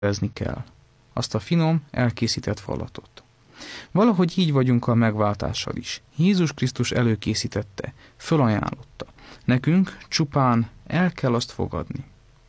érezni kell. Azt a finom, elkészített falatot. Valahogy így vagyunk a megváltással is. Jézus Krisztus előkészítette, fölajánlotta. Nekünk csupán el kell azt fogadni.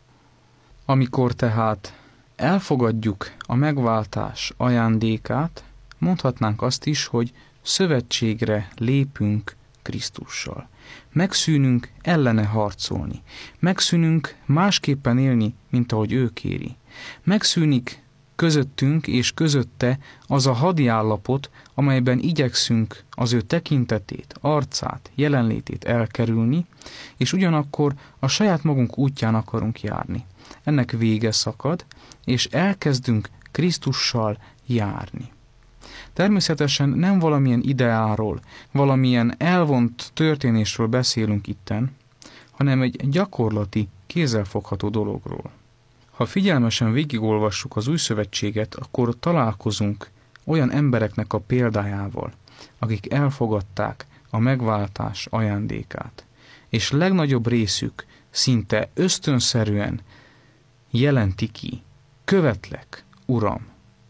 Amikor tehát elfogadjuk a megváltás ajándékát, mondhatnánk azt is, hogy szövetségre lépünk Krisztussal. Megszűnünk ellene harcolni. Megszűnünk másképpen élni, mint ahogy ő kéri. Megszűnik közöttünk és közötte az a hadiállapot, amelyben igyekszünk az ő tekintetét, arcát, jelenlétét elkerülni, és ugyanakkor a saját magunk útján akarunk járni. Ennek vége szakad, és elkezdünk Krisztussal járni. Természetesen nem valamilyen ideáról, valamilyen elvont történésről beszélünk itten, hanem egy gyakorlati, kézzelfogható dologról. Ha figyelmesen végigolvassuk az Új Szövetséget, akkor találkozunk olyan embereknek a példájával, akik elfogadták a megváltás ajándékát, és legnagyobb részük szinte ösztönszerűen jelenti ki: követlek, Uram!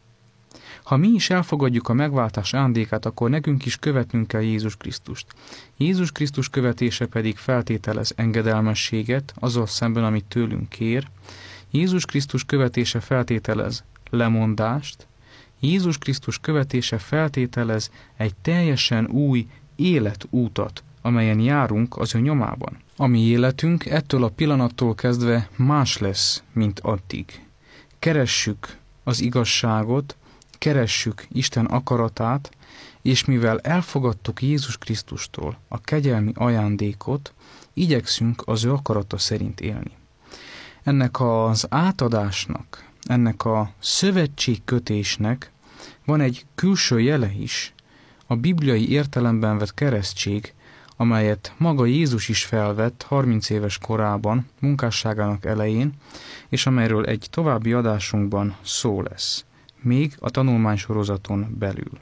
Ha mi is elfogadjuk a megváltás ajándékát, akkor nekünk is követnünk kell Jézus Krisztust. Jézus Krisztus követése pedig feltételez engedelmességet azzal szemben, amit tőlünk kér. Jézus Krisztus követése feltételez lemondást. Jézus Krisztus követése feltételez egy teljesen új életútat, amelyen járunk az ő nyomában. A mi életünk ettől a pillanattól kezdve más lesz, mint addig. Keressük az igazságot, keressük Isten akaratát, és mivel elfogadtuk Jézus Krisztustól a kegyelmi ajándékot, igyekszünk az ő akarata szerint élni. Ennek az átadásnak, ennek a szövetségkötésnek van egy külső jele is, a bibliai értelemben vett keresztség, amelyet maga Jézus is felvett 30 éves korában, munkásságának elején, és amelyről egy további adásunkban szó lesz, még a tanulmánysorozaton belül.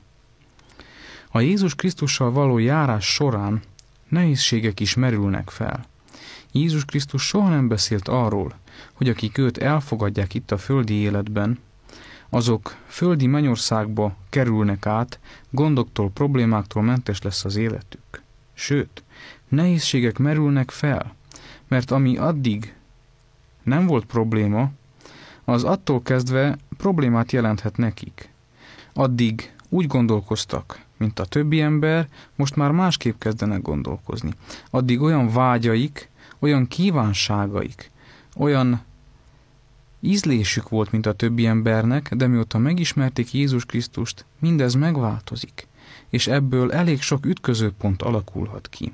A Jézus Krisztussal való járás során nehézségek is merülnek fel. Jézus Krisztus soha nem beszélt arról, hogy akik őt elfogadják itt a földi életben, azok földi mennyországba kerülnek át, gondoktól, problémáktól mentes lesz az életük. Sőt, nehézségek merülnek fel, mert ami addig nem volt probléma, az attól kezdve problémát jelenthet nekik. Addig úgy gondolkoztak, mint a többi ember, most már másképp kezdenek gondolkozni. Addig olyan vágyaik, olyan kívánságaik, olyan ízlésük volt, mint a többi embernek, de mióta megismerték Jézus Krisztust, mindez megváltozik, és ebből elég sok ütközőpont alakulhat ki.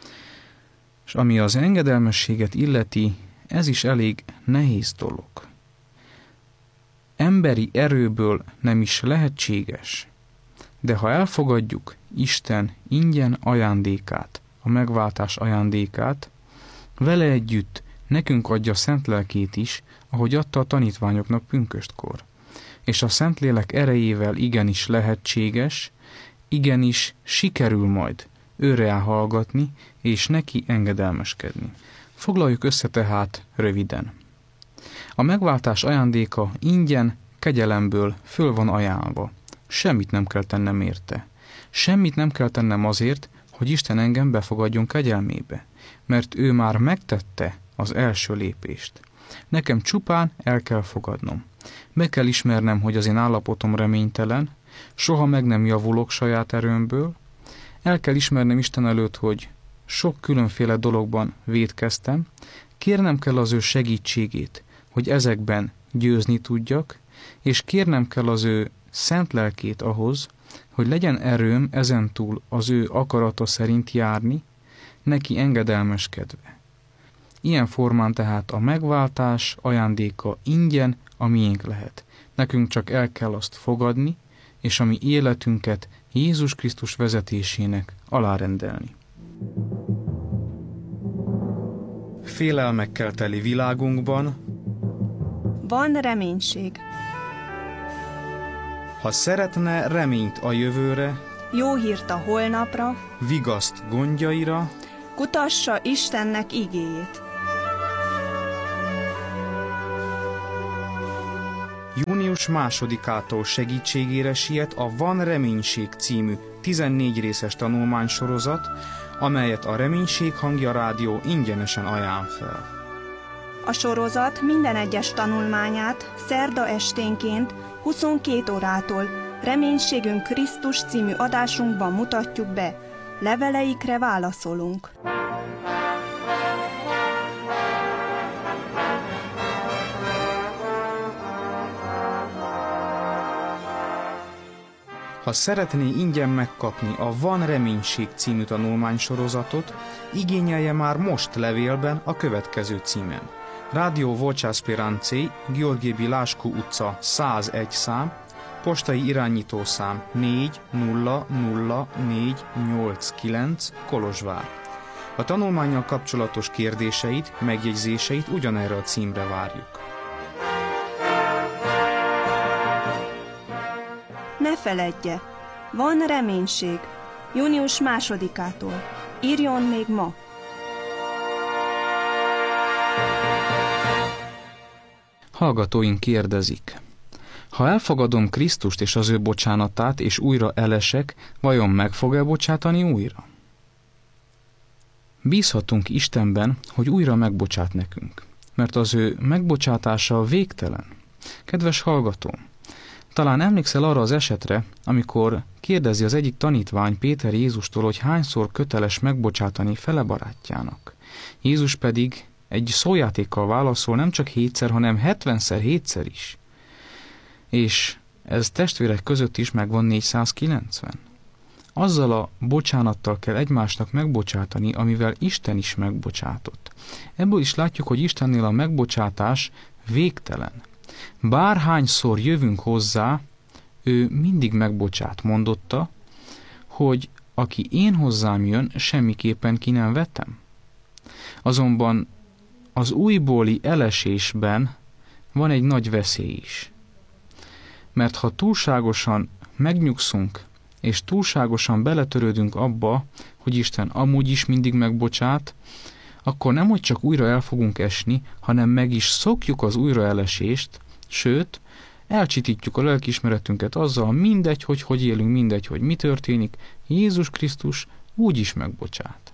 És ami az engedelmességet illeti, ez is elég nehéz dolog. Emberi erőből nem is lehetséges, de ha elfogadjuk Isten ingyen ajándékát, a megváltás ajándékát, vele együtt nekünk adja szent lelkét is, ahogy adta a tanítványoknak pünköstkor. És a Szentlélek erejével igenis lehetséges, igenis sikerül majd őre hallgatni, és neki engedelmeskedni. Foglaljuk össze tehát röviden. A megváltás ajándéka ingyen, kegyelemből föl van ajánlva. Semmit nem kell tennem érte. Semmit nem kell tennem azért, hogy Isten engem befogadjon kegyelmébe, mert ő már megtette az első lépést. Nekem csupán el kell fogadnom. Meg kell ismernem, hogy az én állapotom reménytelen, soha meg nem javulok saját erőmből. El kell ismernem Isten előtt, hogy sok különféle dologban vétkeztem, kérnem kell az ő segítségét, hogy ezekben győzni tudjak, és kérnem kell az ő szent lelkét ahhoz, hogy legyen erőm ezentúl az ő akarata szerint járni, neki engedelmeskedve. Ilyen formán tehát a megváltás ajándéka ingyen a miénk lehet. Nekünk csak el kell azt fogadni, és a mi életünket Jézus Krisztus vezetésének alárendelni. Félelmekkel teli világunkban van reménység. Ha szeretne reményt a jövőre, jó hírt a holnapra, vigaszt gondjaira, kutassa Istennek igéjét. Június 2-ától segítségére siet a Van Reménység című 14 részes tanulmánysorozat, amelyet a Reménység Hangja Rádió ingyenesen ajánl fel. A sorozat minden egyes tanulmányát szerda esténként 22 órától Reménységünk Krisztus című adásunkban mutatjuk be. Leveleikre válaszolunk. Ha szeretné ingyen megkapni a Van Reménység című tanulmánysorozatot, igényelje már most levélben a következő címen. Rádió Vocea Speranței, Gheorghe Bilașcu utca 101 szám, postai irányítószám 400489 Kolozsvár. A tanulmánnyal kapcsolatos kérdéseit, megjegyzéseit ugyanerre a címre várjuk. Ne feledje, van reménység. Június 2-ától. Írjon még ma! Hallgatóink kérdezik: ha elfogadom Krisztust és az ő bocsánatát, és újra elesek, vajon meg fog-e bocsátani újra? Bízhatunk Istenben, hogy újra megbocsát nekünk, mert az ő megbocsátása végtelen. Kedves hallgató, talán emlékszel arra az esetre, amikor kérdezi az egyik tanítvány Péter Jézustól, hogy hányszor köteles megbocsátani fele barátjának. Jézus pedig egy szójátékkal válaszol, nem csak 7-szer, hanem 70-szer 7-szer is. És ez testvérek között is megvan 490. Azzal a bocsánattal kell egymásnak megbocsátani, amivel Isten is megbocsátott. Ebből is látjuk, hogy Istennél a megbocsátás végtelen. Bárhányszor jövünk hozzá, ő mindig megbocsát. Mondotta, hogy aki én hozzám jön, semmiképpen ki nem vetem. Azonban az újbóli elesésben van egy nagy veszély is. Mert ha túlságosan megnyugszunk, és túlságosan beletörődünk abba, hogy Isten amúgy is mindig megbocsát, akkor nemhogy csak újra el fogunk esni, hanem meg is szokjuk az újraelesést, sőt, elcsitítjuk a lelkiismeretünket azzal, mindegy, hogy élünk, mindegy, hogy mi történik, Jézus Krisztus úgy is megbocsát.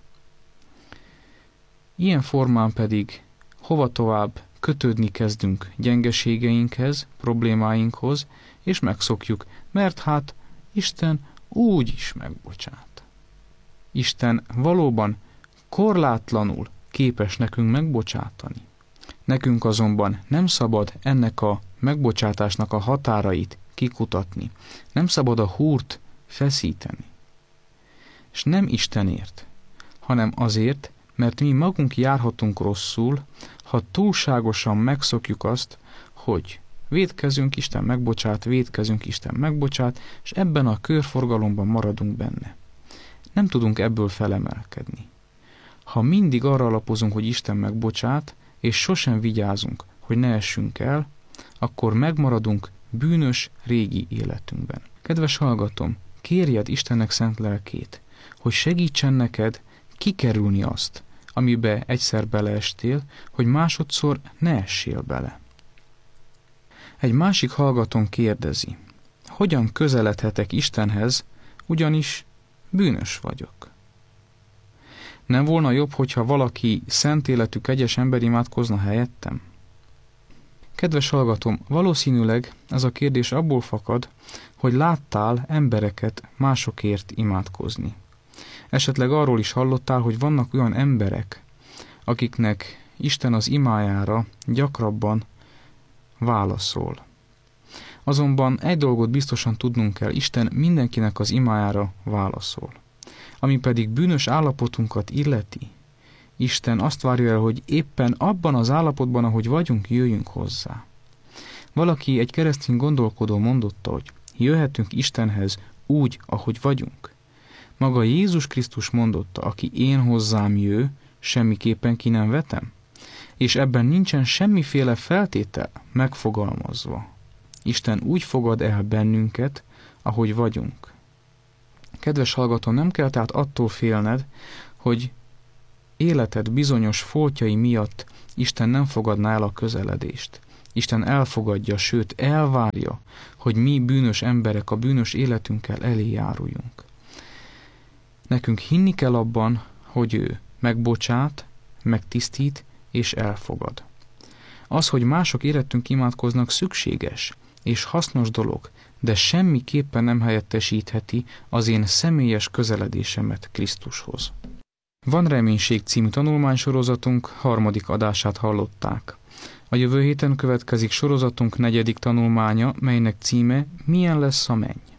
Ilyen formán pedig hova tovább kötődni kezdünk gyengeségeinkhez, problémáinkhoz, és megszokjuk, mert hát Isten úgy is megbocsát. Isten valóban korlátlanul képes nekünk megbocsátani. Nekünk azonban nem szabad ennek a megbocsátásnak a határait kikutatni. Nem szabad a húrt feszíteni. És nem Istenért, hanem azért, mert mi magunk járhatunk rosszul, ha túlságosan megszokjuk azt, hogy vétkezünk, Isten megbocsát, vétkezünk, Isten megbocsát, és ebben a körforgalomban maradunk benne. Nem tudunk ebből felemelkedni. Ha mindig arra alapozunk, hogy Isten megbocsát, és sosem vigyázunk, hogy ne essünk el, akkor megmaradunk bűnös régi életünkben. Kedves hallgatom, kérjed Istennek szent lelkét, hogy segítsen neked kikerülni azt, amibe egyszer beleestél, hogy másodszor ne essél bele. Egy másik hallgatón kérdezi: hogyan közeledhetek Istenhez, ugyanis bűnös vagyok? Nem volna jobb, hogyha valaki szent életű, kegyes ember imádkozna helyettem? Kedves hallgatom, valószínűleg ez a kérdés abból fakad, hogy láttál embereket másokért imádkozni. Esetleg arról is hallottál, hogy vannak olyan emberek, akiknek Isten az imájára gyakrabban válaszol. Azonban egy dolgot biztosan tudnunk kell, Isten mindenkinek az imájára válaszol. Ami pedig bűnös állapotunkat illeti, Isten azt várja el, hogy éppen abban az állapotban, ahogy vagyunk, jöjjünk hozzá. Valaki, egy keresztény gondolkodó mondotta, hogy jöhetünk Istenhez úgy, ahogy vagyunk. Maga Jézus Krisztus mondotta, aki én hozzám jő, semmiképpen ki nem vetem. És ebben nincsen semmiféle feltétel megfogalmazva. Isten úgy fogad el bennünket, ahogy vagyunk. Kedves hallgató, nem kell tehát attól félned, hogy életed bizonyos foltjai miatt Isten nem fogadná el a közeledést. Isten elfogadja, sőt elvárja, hogy mi bűnös emberek a bűnös életünkkel elé járuljunk. Nekünk hinni kell abban, hogy ő megbocsát, megtisztít és elfogad. Az, hogy mások érettünk imádkoznak, szükséges és hasznos dolog, de semmiképpen nem helyettesítheti az én személyes közeledésemet Krisztushoz. Van reménység című tanulmánysorozatunk 3. adását hallották. A jövő héten következik sorozatunk 4. tanulmánya, melynek címe Milyen lesz a menny?